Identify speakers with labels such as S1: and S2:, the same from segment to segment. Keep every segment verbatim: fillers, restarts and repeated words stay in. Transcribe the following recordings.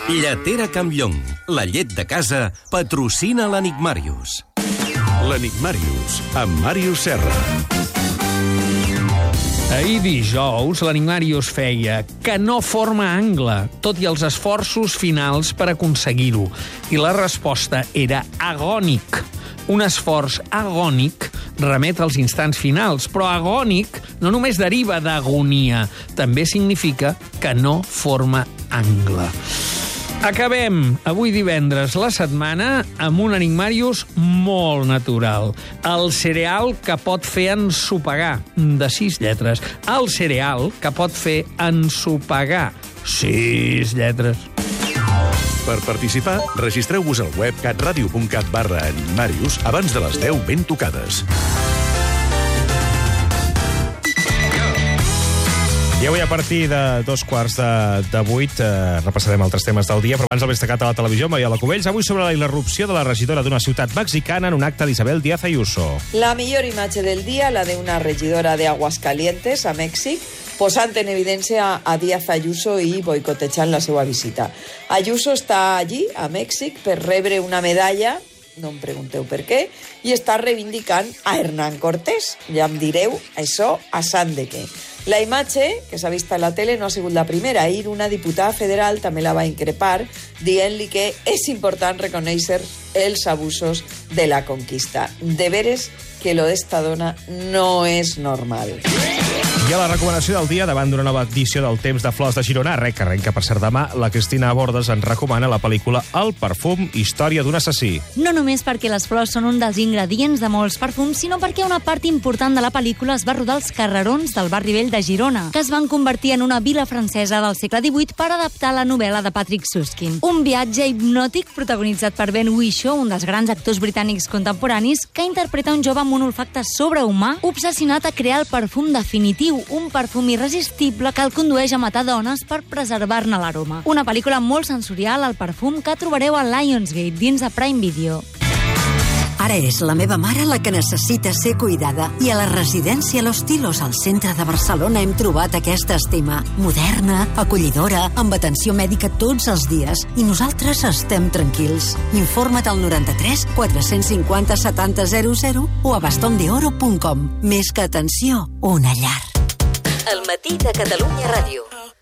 S1: Lletera Campllong, la llet de casa, patrocina l'Enigmàrius.
S2: L'Enigmàrius, amb Màrius Serra.
S3: Ahir dijous, l'Enigmàrius feia que no forma angle, tot i els esforços finals per aconseguir-ho. I la resposta era agònic. Un esforç agònic remet als instants finals, però agònic no només deriva d'agonia, també significa que no forma angle. Acabem avui divendres la setmana amb un Enigmàrius molt natural. El cereal que pot fer ensopegar, de sis lletres. El cereal que pot fer ensopegar, sis lletres.
S2: Per participar, registreu-vos al web catradio.cat barra Enigmàrius abans de les deu ben tocades.
S4: I avui, a partir de dos quarts de, de vuit, eh, repassarem altres temes del dia, però abans el destacat a la televisió, Maria Cubells, avui sobre la irrupció de la regidora d'una ciutat mexicana en un acte d'Isabel Díaz Ayuso.
S5: La millor imatge del dia, la d'una regidora de Aguascalientes, a Mèxic, posant en evidència a Díaz Ayuso i boicotejant la seva visita. Ayuso està allí, a Mèxic, per rebre una medalla, no em pregunteu per què, i està reivindicant a Hernán Cortés. Ja em direu, això a sant de què. La imatge, que s'ha vist a la tele, no ha sigut la primera. Ahir una diputada federal també la va increpar, dient-li que és important reconèixer els abusos de la conquista. De veres que lo d'esta dona no és normal.
S4: I a la recomanació del dia, davant d'una nova edició del Temps de Flors de Girona, arrenca, arrenca per ser demà, la Cristina Bordes ens recomana la pel·lícula El perfum, història d'un assassí.
S6: No només perquè les flors són un dels ingredients de molts perfums, sinó perquè una part important de la pel·lícula es va rodar als carrerons del barri vell de Girona, que es van convertir en una vila francesa del segle divuit per adaptar la novel·la de Patrick Süskind. Un viatge hipnòtic protagonitzat per Ben Whishaw, un dels grans actors britànics contemporanis, que interpreta un jove amb un olfacte sobrehumà obsessionat a crear el perfum definitiu, un perfum irresistible que el condueix a matar dones per preservar-ne l'aroma. Una pel·lícula molt sensorial, El perfum, que trobareu a Lionsgate dins de Prime Video.
S7: Ara és la meva mare la que necessita ser cuidada. I a la residència Los Tilos, al centre de Barcelona, hem trobat aquesta estima. Moderna, acollidora, amb atenció mèdica tots els dies. I nosaltres estem tranquils. Informa't al noranta-tres quatre-cents cinquanta setanta zero zero o a bastondeoro punt com. Més que atenció, una llar.
S8: El matí de Catalunya Ràdio.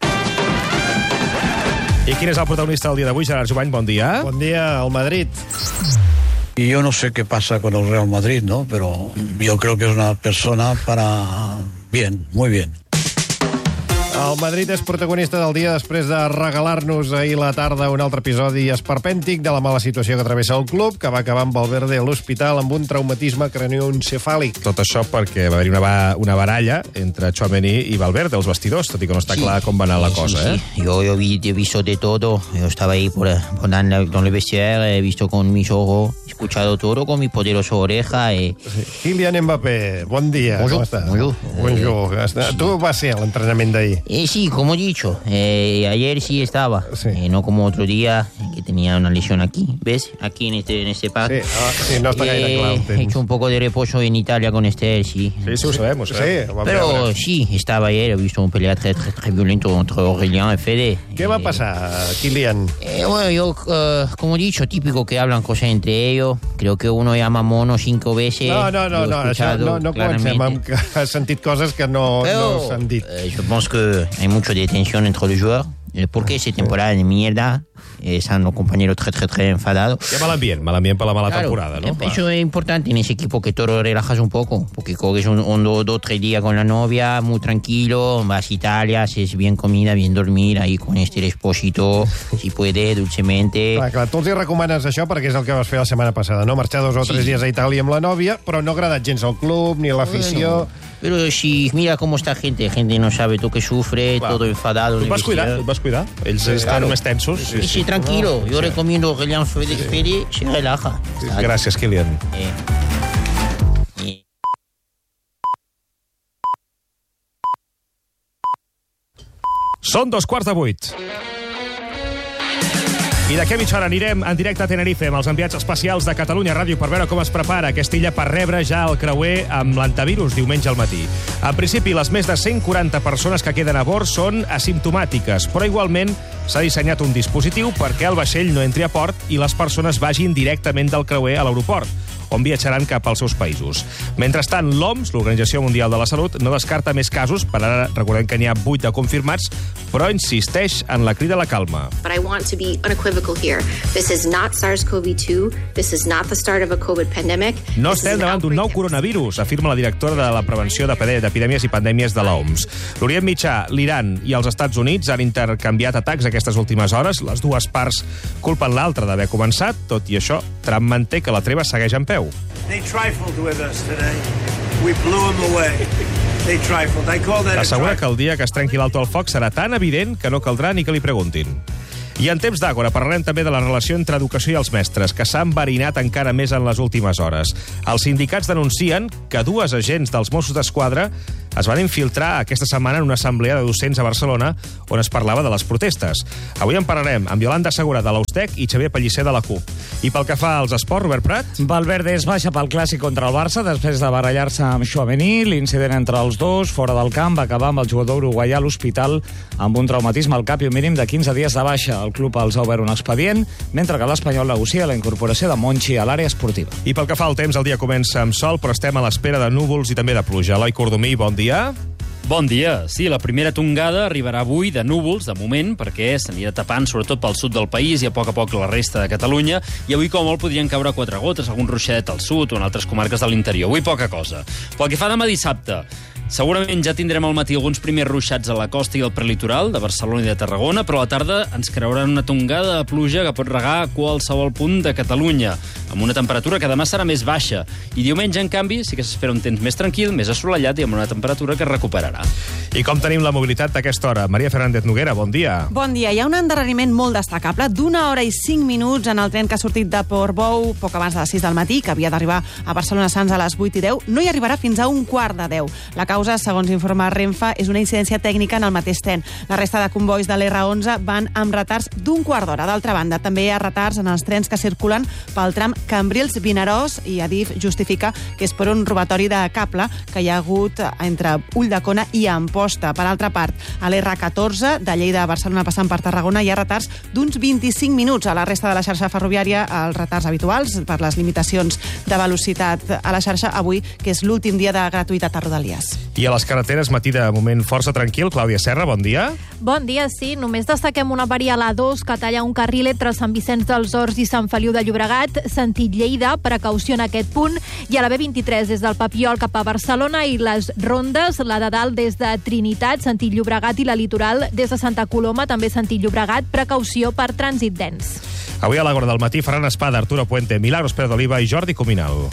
S4: I quin és el protagonista del dia d'avui? Gerard Jubany, bon dia.
S9: Bon dia, al Madrid. Y yo no sé qué pasa con el Real Madrid, ¿no? Pero yo creo que es una persona para bien, muy bien.
S10: El Madrid és protagonista del dia després de regalar-nos ahir a la tarda un altre episodi esperpèntic de la mala situació que travessa el club, que va acabar amb Valverde a l'hospital amb un traumatisme cranioencefàlic.
S4: Tot això perquè va haver-hi una, ba una baralla entre Tchouaméni i Valverde, els vestidors, tot i que no està sí. clar com va anar la cosa, sí, sí.
S11: ¿eh? Yo, yo, vi, yo he visto de todo. Yo estaba ahí por, por en el vestiaire, he visto con mis ojos, he escuchado todo con mi poderosa oreja. Y...
S10: Sí. Kylian Mbappé, bon dia.
S11: Bonjour.
S10: Com estàs?
S11: Bonjour.
S10: Bonjour. Eh, tu vas ser a l'entrenament d'ahir?
S11: Eh, sí, como he dicho, eh, ayer sí estaba, sí. Eh, no como otro día que tenía una lesión aquí, ¿ves? Aquí en este, en este pack.
S10: Sí, ah, sí, no está gaire clar el temps.
S11: He hecho un poco de reposo en Italia con este, sí.
S4: Sí, sí, ho sabem, ho sabem.
S10: Sí,
S11: Pero veure. sí, estaba ayer, he visto un pelea très, très, très violento entre Aurélien y Fede.
S10: ¿Qué eh, va a pasar, Kylian?
S11: Eh, bueno, yo, uh, como he dicho, típico que hablan cosas entre ellos. Creo que uno llama mono cinco veces.
S10: No, no, no, no, això no, no comencem amb que has sentit coses que no,
S11: Pero,
S10: no s'han dit.
S11: Eh, je pense que hay mucho de tensión entre los jugadores. Porque esa temporada de mierda están los compañeros très, très, très enfadados.
S4: Qué mal ambiente, mal ambiente para la mala
S11: claro,
S4: temporada, ¿no?
S11: Eso es importante en ese equipo, que todo relajas un poco, porque coges un, un dos, dos, tres días con la novia, muy tranquilo, vas a Italia, haces bien comida, bien dormir, ahí con este Espósito, si puede, dulcemente.
S10: Clar, clar, tu els hi recomanes això perquè és el que vas fer la setmana passada, no? Marxar dos o tres sí. dies a Itàlia amb la nòvia, però no ha agradat gens al club, ni a l'afició...
S11: Bueno. Pero si mira cómo está gente, gente no sabe tú que sufre, claro. todo enfadado.
S4: Tu vas cuidar, tu vas cuidar. Ells sí, estan claro. més tensos.
S11: Sí, sí, sí, tranquilo. No, Yo sí. recomiendo que Aurélien Fede, Fede se relaja.
S4: Sí. Gràcies, Kylian.
S11: Eh. Eh.
S4: Són dos quarts de vuit. I d'aquí a mitja hora anirem en directe a Tenerife amb els enviats especials de Catalunya Ràdio per veure com es prepara aquesta illa per rebre ja el creuer amb l'antivirus diumenge al matí. En principi, les més de cent quaranta persones que queden a bord són asimptomàtiques, però igualment s'ha dissenyat un dispositiu perquè el vaixell no entri a port i les persones vagin directament del creuer a l'aeroport, on viatjaran cap als seus països. Mentrestant, l'O M S, l'Organització Mundial de la Salut, no descarta més casos. Per ara, recordem que n'hi ha vuit de confirmats, però insisteix en la crida a la calma.
S12: But I want to be unequivocal here. This is not SARS-CoV two. This is not the start of a COVID pandemic.
S4: No estem davant d'un nou coronavirus, afirma la directora de la Prevenció d'Epidèmies i Pandèmies de l'O M S. L'Orient Mitjà, l'Iran i els Estats Units han intercanviat atacs aquestes últimes hores. Les dues parts culpen l'altra d'haver començat. Tot i això, Trump manté que la treva segueix en peu.
S13: They trifled with us today. We blew them away. They trifled. I call that a
S4: Assegura que el dia que es trenqui l'alto al foc serà tan evident que no caldrà ni que li preguntin. I en temps d'Àgora parlarem també de la relació entre educació i els mestres, que s'ha enverinat encara més en les últimes hores. Els sindicats denuncien que dues agents dels Mossos d'Esquadra es van infiltrar aquesta setmana en una assemblea de docents a Barcelona on es parlava de les protestes. Avui en parlarem amb Iolanda Segura de l'Austec i Xavier Pellicer de la CUP. I pel que fa als esports, Robert Prat?
S14: Valverde es baixa pel clàssic contra el Barça després de barallar-se amb Tchouaméni. L'incident entre els dos, fora del camp, va acabar amb el jugador uruguaià a l'hospital amb un traumatisme al cap i un mínim de quinze dies de baixa. El club els ha obert un expedient, mentre que l'Espanyol negocia la incorporació de Monchi a l'àrea esportiva.
S4: I pel que fa al temps, el dia comença amb sol, però estem a l'espera de núvols i també de pluja. Eloi Cordomí, bon dia.
S15: Bon dia. Sí, la primera tongada arribarà avui de núvols, de moment, perquè s'anirà tapant sobretot pel sud del país i a poc a poc la resta de Catalunya, i avui com molt podrien caure quatre gotes, algun ruixadet al sud o en altres comarques de l'interior. Avui poca cosa. Pel que fa demà dissabte, segurament ja tindrem al matí alguns primers ruixats a la costa i al prelitoral de Barcelona i de Tarragona, però a la tarda ens creuran una tongada de pluja que pot regar a qualsevol punt de Catalunya, amb una temperatura que demà serà més baixa. I diumenge, en canvi, sí que s'espera un temps més tranquil, més assolellat i amb una temperatura que es recuperarà.
S4: I com tenim la mobilitat d'aquesta hora? Maria Fernández Noguera, bon dia.
S16: Bon dia. Hi ha un endarreriment molt destacable d'una hora i cinc minuts en el tren que ha sortit de Portbou poc abans de les sis del matí, que havia d'arribar a Barcelona Sants a les vuit i deu. No hi arribarà fins a un quart de deu. La causa, segons informa Renfe, és una incidència tècnica en el mateix tren. La resta de convois de l'R onze van amb retards d'un quart d'hora. D'altra banda, també hi ha retards en els trens que circulen pel tram Cambrils-Vinaròs, i Adif justifica que és per un robatori de cable que hi ha hagut entre Ulldecona i Amposta. Per altra part, a l'R catorze, de Lleida a Barcelona passant per Tarragona, hi ha retards d'uns vint-i-cinc minuts. A la resta de la xarxa ferroviària, els retards habituals per les limitacions de velocitat a la xarxa avui, que és l'últim dia de gratuïtat a Rodalies.
S4: I a les carreteres, matí de moment força tranquil. Clàudia Serra, bon dia.
S17: Bon dia, sí. Només destaquem una avaria a l'A dos que talla un carril entre Sant Vicenç dels Horts i Sant Feliu de Llobregat, sentit Lleida, precaució en aquest punt, i a la B vint-i-tres des del Papiol cap a Barcelona, i les rondes, la de dalt des de Trinitat, sentit Llobregat, i la litoral des de Santa Coloma, també sentit Llobregat, precaució per trànsit dens.
S4: Avui a l'Àgora del matí, Ferran Espada, Arturo Puente, Milagros Pérez d'Oliva i Jordi Cuminal.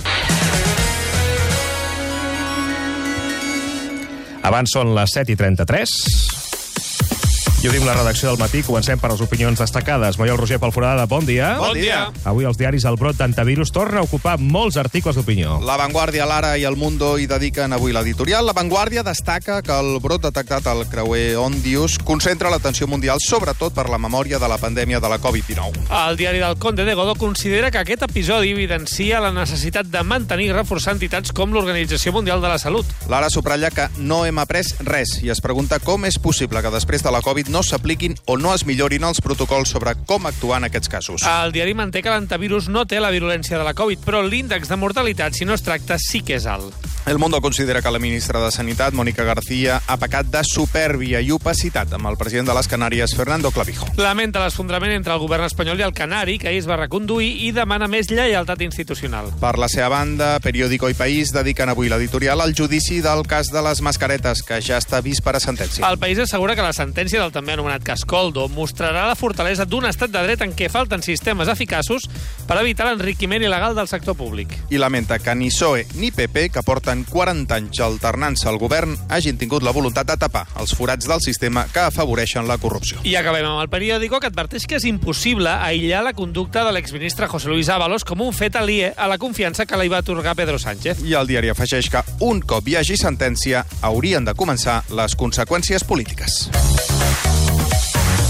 S4: Abans són les set i trenta-tres. I obrim la redacció del matí. Comencem per les opinions destacades. Maiol Roger Palforada, bon dia.
S18: Bon dia.
S4: Avui els diaris El Brot d'Antivirus torna a ocupar molts articles d'opinió.
S18: La Vanguardia, l'Ara i El Mundo hi dediquen avui l'editorial. La Vanguardia destaca que el brot detectat al creuer Ondius concentra l'atenció mundial sobretot per la memòria de la pandèmia de la covid dinou.
S19: El diari del Conde de Godó considera que aquest episodi evidencia la necessitat de mantenir i reforçar entitats com l'Organització Mundial de la Salut.
S18: L'Ara subratlla que no hem après res i es pregunta com és possible que després de la Covid no s'apliquin o no es millorin els protocols sobre com actuar en aquests casos.
S19: El diari manté que l'antivirus no té la virulència de la Covid, però l'índex de mortalitat, si no es tracta, sí que és alt.
S18: El Mundo considera que la ministra de Sanitat, Mónica García, ha pecat de supèrbia i opacitat amb el president de les Canàries, Fernando Clavijo.
S19: Lamenta l'esfondrament entre el govern espanyol i el canari, que ahir es va reconduir, i demana més lleialtat institucional.
S18: Per la seva banda, Periódico i País dediquen avui l'editorial al judici del cas de les mascaretes, que ja està vist per a sentència.
S19: El País assegura que la sentència del també anomenat cas Coldo mostrarà la fortalesa d'un estat de dret en què falten sistemes eficaços per evitar l'enriquiment il·legal del sector públic.
S18: I lamenta que ni P S O E ni P P, que porten quaranta anys alternant-se al govern, hagin tingut la voluntat de tapar els forats del sistema que afavoreixen la corrupció.
S19: I acabem amb el Periódico, que adverteix que és impossible aïllar la conducta de l'exministre José Luis Ábalos com un fet aliè a la confiança que li va atorgar Pedro Sánchez.
S18: I el diari afegeix que un cop hi hagi sentència haurien de començar les conseqüències polítiques.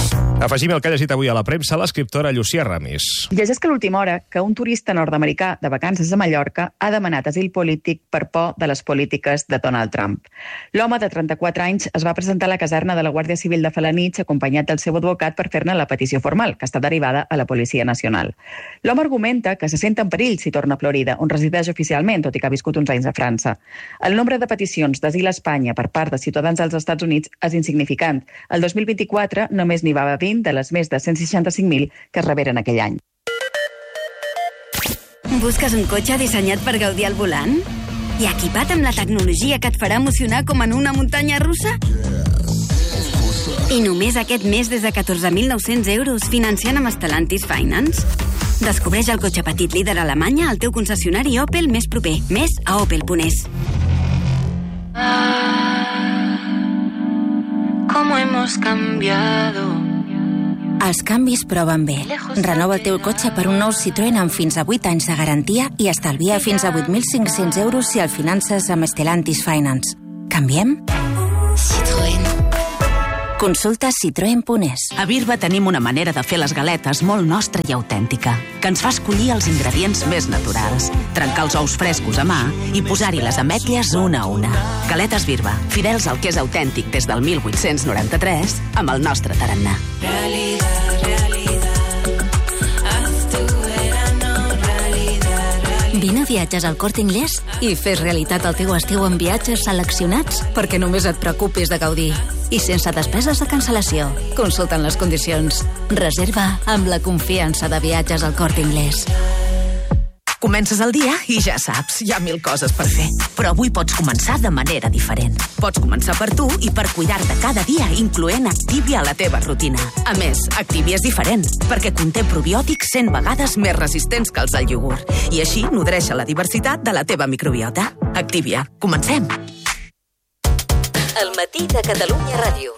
S4: Afegim el que ha llegit avui a la premsa l'escriptora Llucia Ramis.
S20: Llegeix que a l'última hora que un turista nord-americà de vacances a Mallorca ha demanat asil polític per por de les polítiques de Donald Trump. L'home de trenta-quatre anys es va presentar a la caserna de la Guàrdia Civil de Felanitx acompanyat del seu advocat per fer-ne la petició formal, que està derivada a la Policia Nacional. L'home argumenta que se sent en perill si torna a Florida, on resideix oficialment, tot i que ha viscut uns anys a França. El nombre de peticions d'asil a Espanya per part de ciutadans dels Estats Units és insignificant. El dos mil vint-i-quatre només n'hi va haver vint de les més de cent seixanta-cinc mil que es reberen aquell any.
S21: Busques un cotxe dissenyat per gaudir al volant? I equipat amb la tecnologia que et farà emocionar com en una muntanya russa? I només aquest mes des de catorze mil nou-cents euros financiant amb Stellantis Finance? Descobreix el cotxe petit líder a Alemanya al teu concessionari Opel més proper. Més a opel punt es.
S22: ¿Cómo hemos cambiado?
S21: Els canvis proven bé. Renova el teu cotxe per un nou Citroën amb fins a vuit anys de garantia i estalvia fins a vuit mil cinc-cents euros si el finances amb Stellantis Finance. Canviem? Citroën. Consulta citroen punt es.
S23: A Birba tenim una manera de fer les galetes molt nostra i autèntica, que ens fa escollir els ingredients més naturals, trencar els ous frescos a mà i posar-hi les ametlles una a una. Galetes Birba, fidels al que és autèntic des del mil vuit-cents noranta-tres, amb el nostre tarannà.
S21: Realidad, realidad, haz tu verano, realidad, realidad. Vine a Viatges al Corte Inglés i fes realitat el teu estiu amb viatges seleccionats perquè només et preocupis de gaudir. I sense despeses de cancel·lació. Consulten les condicions. Reserva amb la confiança de Viatges al Corte Inglés.
S23: Comences el dia i ja saps, hi ha mil coses per fer. Però avui pots començar de manera diferent. Pots començar per tu i per cuidar-te cada dia, incloent Activia a la teva rutina. A més, Activia és diferent, perquè conté probiòtics cent vegades més resistents que els del iogurt. I així nodreix la diversitat de la teva microbiota. Activia. Comencem!
S8: El matí de Catalunya Ràdio.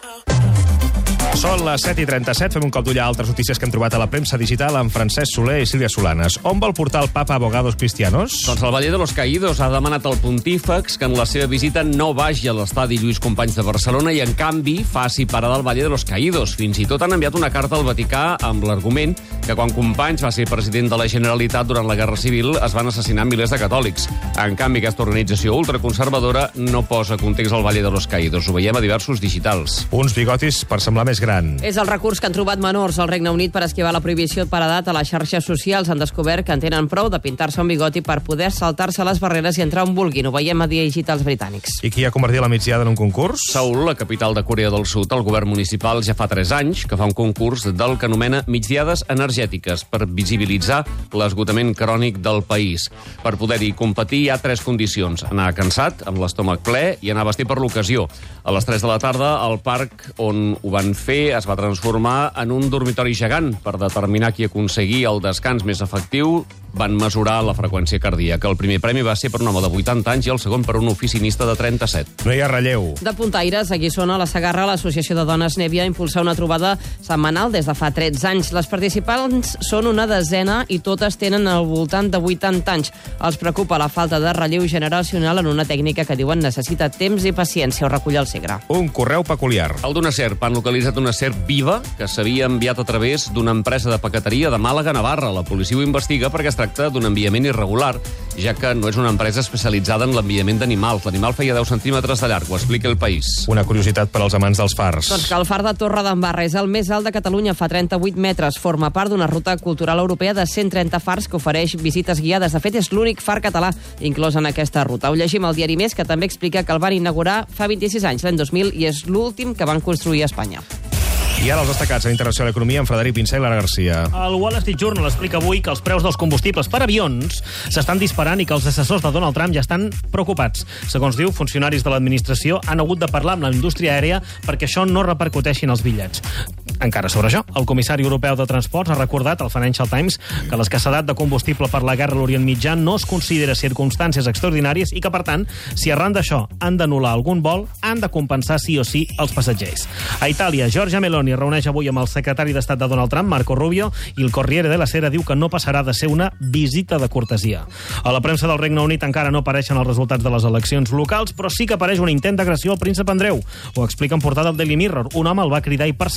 S4: Són les set i trenta-set, fem un cop d'ull a altres notícies que hem trobat a la premsa digital amb Francesc Soler i Sílvia Solanes. On vol portar el papa Abogados Cristianos?
S24: Doncs el Valle de los Caídos ha demanat al pontífex que en la seva visita no vagi a l'estadi Lluís Companys de Barcelona i, en canvi, faci parada al Valle de los Caídos. Fins i tot han enviat una carta al Vaticà amb l'argument que quan Companys va ser president de la Generalitat durant la Guerra Civil es van assassinar milers de catòlics. En canvi, aquesta organització ultraconservadora no posa context al Valle de los Caídos. Ho veiem a diversos digitals.
S4: Uns bigotis per semblar més gran.
S25: És el recurs que han trobat menors al Regne Unit per esquivar la prohibició per edat a les xarxes socials. Han descobert que en tenen prou de pintar-se un bigoti per poder saltar-se les barreres i entrar on vulguin. Ho veiem a digitals britànics.
S4: I qui ha convertit la migdiada en un concurs?
S24: Seül, la capital de Corea del Sud. El govern municipal ja fa tres anys que fa un concurs del que anomena migdiades energètiques per visibilitzar l'esgotament crònic del país. Per poder-hi competir hi ha tres condicions. Anar cansat, amb l'estómac ple i anar vestit per l'ocasió. A les tres de la tarda, al parc on ho van fer es va transformar en un dormitori gegant. Per determinar qui aconseguia el descans més efectiu, van mesurar la freqüència cardíaca. El primer premi va ser per un home de vuitanta anys i el segon per un oficinista de trenta-set.
S4: No hi ha relleu.
S25: De puntaires, aquí Guissona, a la Segarra, l'Associació de Dones Nèvia impulsa una trobada setmanal des de fa tretze anys. Les participants són una desena i totes tenen al voltant de vuitanta anys. Els preocupa la falta de relleu generacional en una tècnica que diuen necessita temps i paciència. Ho recull el Segre.
S4: Un correu peculiar.
S24: El d'una serp. Han localitzat una serp viva que s'havia enviat a través d'una empresa de paqueteria de Màlaga, Navarra. La policia ho investiga perquè es tracta d'un enviament irregular, ja que no és una empresa especialitzada en l'enviament d'animals. L'animal feia deu centímetres de llarg, ho explica El País.
S4: Una curiositat per als amants dels fars.
S25: Doncs que el far de Torre d'Embarra és el més alt de Catalunya, fa trenta-vuit metres. Forma part d'una ruta cultural europea de cent trenta fars que ofereix visites guiades. De fet, és l'únic far català inclòs en aquesta ruta. Ho llegim al diari Més, que també explica que el van inaugurar fa vint-i-sis anys, l'any dos mil, i és l'últim que van construir a Espanya.
S4: I ara els destacats en Internacional Economia amb Frederic Pinsà i Lara Garcia.
S26: El Wall Street Journal explica avui que els preus dels combustibles per avions s'estan disparant i que els assessors de Donald Trump ja estan preocupats. Segons diu, funcionaris de l'administració han hagut de parlar amb la indústria aèria perquè això no repercuteixi en els bitllets. Encara sobre això, el comissari europeu de Transports ha recordat al Financial Times que l'escassedat de combustible per la guerra a l'Orient Mitjà no es considera circumstàncies extraordinàries i que, per tant, si arran d'això han d'anul·lar algun vol, han de compensar sí o sí els passatgers. A Itàlia, Giorgia Meloni reuneix avui amb el secretari d'Estat de Donald Trump, Marco Rubio, i el Corriere della Sera diu que no passarà de ser una visita de cortesia. A la premsa del Regne Unit encara no apareixen els resultats de les eleccions locals, però sí que apareix un intent d'agressió al príncep Andreu. Ho explica en portada del Daily Mirror. Un home el va cridar i perseguir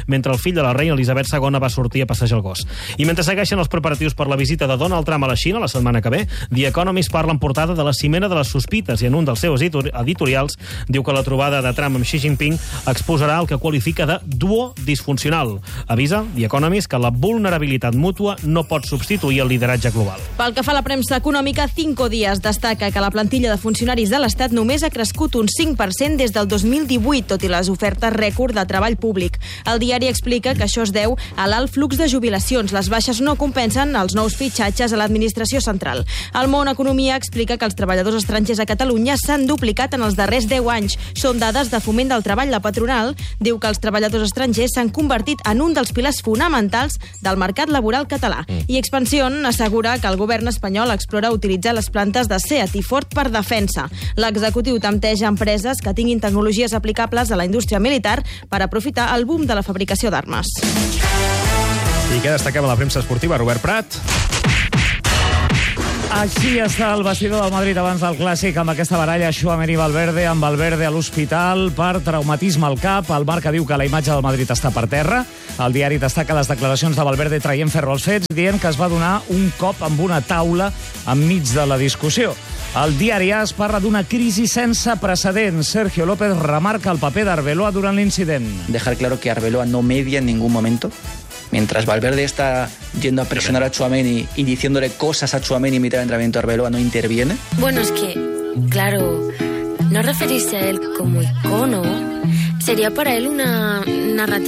S26: mentre el fill de la reina Elisabet segona va sortir a passejar el gos. I mentre segueixen els preparatius per la visita de Donald Trump a la Xina la setmana que ve, The Economist parla en portada de la cimera de les sospites i en un dels seus editorials diu que la trobada de Trump amb Xi Jinping exposarà el que qualifica de duo disfuncional. Avisa The Economist que la vulnerabilitat mútua no pot substituir el lideratge global.
S1: Pel que fa a la premsa econòmica, Cinco Días destaca que la plantilla de funcionaris de l'Estat només ha crescut un cinc per cent des del dos mil divuit, tot i les ofertes rècord de treball públic. El diari explica que això es deu a l'alt flux de jubilacions. Les baixes no compensen els nous fitxatges a l'administració central. El Món Economia explica que els treballadors estrangers a Catalunya s'han duplicat en els darrers deu anys. Són dades de Foment del Treball. La patronal diu que els treballadors estrangers s'han convertit en un dels pilars fonamentals del mercat laboral català. I Expansión assegura que el govern espanyol explora utilitzar les plantes de Seat i Ford per defensa. L'executiu tempteja empreses que tinguin tecnologies aplicables a la indústria militar per aprofitar el boom de la fabricació d'armes.
S4: I què destaquem a la premsa esportiva, Robert Prat?
S14: Així està el vestidor del Madrid abans del Clàssic amb aquesta baralla Tchouaméni i Valverde, amb Valverde a l'hospital per traumatisme al cap. El Marca diu que la imatge del Madrid està per terra. El diari destaca les declaracions de Valverde traient ferro als fets, dient que es va donar un cop amb una taula enmig de la discussió. El diari AS parla d'una crisi sense precedents. Sergio López remarca el paper d'Arbeloa durant l'incident.
S2: Dejar claro que Arbeloa no media en ningún momento. Mientras Valverde está yendo a presionar a Tchouaméni y diciéndole cosas a Tchouaméni en mitad del entrenamiento, Arbeloa no interviene.
S3: Bueno, es que, claro, no referirse a él como icono sería para él una narrativa